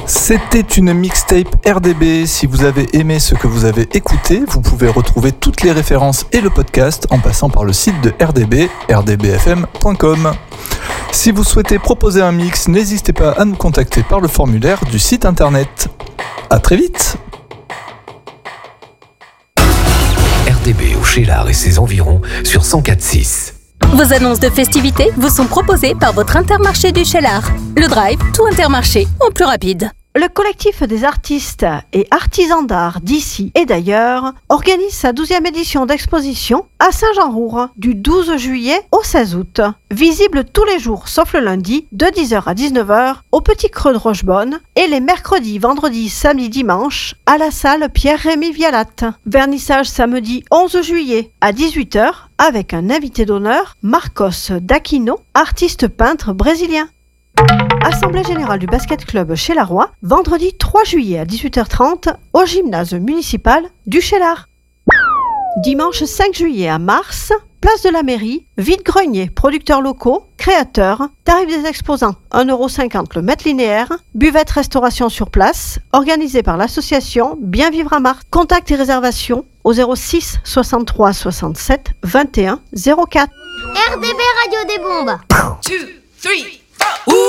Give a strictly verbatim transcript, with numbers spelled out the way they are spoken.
C'était une mixtape R D B. Si vous avez aimé ce que vous avez écouté, vous pouvez retrouver toutes les références et le podcast en passant par le site de R D B, r d b f m point com. Si vous souhaitez proposer un mix, n'hésitez pas à nous contacter par le formulaire du site internet. À très vite. R D B au Cheylard et ses environs sur cent quatre virgule six. Vos annonces de festivités vous sont proposées par votre Intermarché du Cheylard. Le Drive, tout Intermarché, au plus rapide. Le collectif des artistes et artisans d'art d'ici et d'ailleurs organise sa douzième édition d'exposition à Saint-Jean-Roure du douze juillet au seize août. Visible tous les jours sauf le lundi de dix heures à dix-neuf heures au Petit Creux de Rochebonne et les mercredis, vendredis, samedis, dimanches à la salle Pierre-Rémy Vialatte. Vernissage samedi onze juillet à dix-huit heures avec un invité d'honneur, Marcos d'Aquino, artiste peintre brésilien. Assemblée générale du basket club Cheylard, vendredi trois juillet à dix-huit heures trente au gymnase municipal du Cheylard. Dimanche cinq juillet à Mars, place de la mairie, vide-grenier, producteurs locaux, créateurs, tarif des exposants un euro cinquante le mètre linéaire, buvette restauration sur place, organisée par l'association Bien Vivre à Mars. Contact et réservation au zéro six soixante-trois soixante-sept vingt et un zéro quatre. R D B Radio des Bombes. Two, three.